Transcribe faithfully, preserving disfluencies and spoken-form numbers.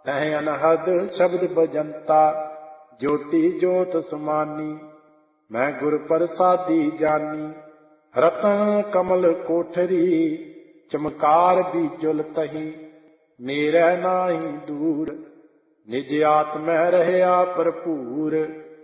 ਤਹਿ ਅਨਹਦ ਸ਼ਬਦ ਬਜੰਤਾ, ਜੋਤੀ ਜੋਤ ਸਮਾਨੀ। ਮੈਂ ਗੁਰ ਪ੍ਰਸਾਦੀ ਜਾਨੀ, ਰਤਨ ਕਮਲ ਕੋਠਰੀ। ਚਮਕਾਰ ਬੀਜੁਲ ਤਹੀ, ਨੇਰੈ ਨਾਹੀ ਦੂਰ। ਨਿਜ ਆਤਮੈ ਰਹਿਆ ਭਰਪੂਰ,